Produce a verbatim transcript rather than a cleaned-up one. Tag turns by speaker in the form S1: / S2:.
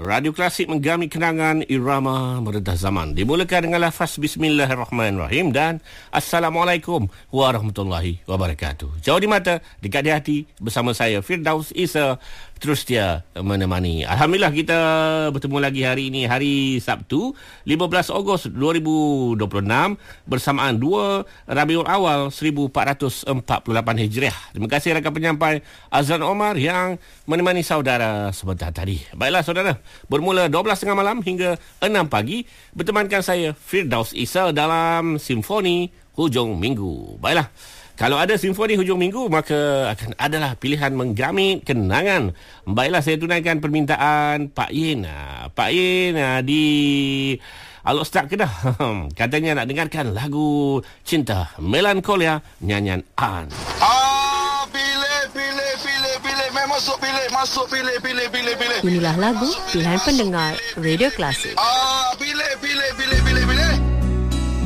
S1: Radio Klasik menggami kenangan irama meredah zaman. Dimulakan dengan lafaz Bismillahirrahmanirrahim dan Assalamualaikum warahmatullahi wabarakatuh. Jauh di mata, dekat di hati, bersama saya Firdaus Isa, terus dia menemani. Alhamdulillah kita bertemu lagi hari ini, hari Sabtu lima belas Ogos dua ribu dua puluh enam bersamaan dua Rabiul Awal seribu empat ratus empat puluh lapan Hijriah. Terima kasih rakan penyampai Azlan Omar yang menemani saudara sebentar tadi. Baiklah saudara, bermula dua belas tiga puluh malam hingga enam pagi bertemankan saya Firdaus Isa dalam Simfoni Hujung Minggu. Baiklah, kalau ada Simfoni Hujung Minggu, maka akan adalah pilihan menggamit kenangan. Baiklah, saya tunaikan permintaan Pak Yin. Pak Yin di Alok Start Kedah. Katanya nak dengarkan lagu Cinta Melankolia nyanyian An.
S2: Ah, pilih, pilih, pilih, pilih. Masuk pilih, masuk pilih, pilih, pilih, pilih.
S3: Inilah lagu pilihan pendengar Radio Klasik.
S2: Ah.